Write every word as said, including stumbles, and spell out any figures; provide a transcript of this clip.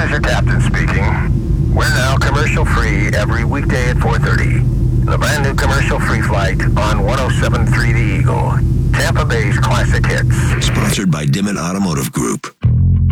Pleasure Captain speaking. We're now commercial-free every weekday at four thirty. The brand new commercial-free flight on one oh seven point three The Eagle. Tampa Bay's classic hits. Sponsored by Dimmitt Automotive Group.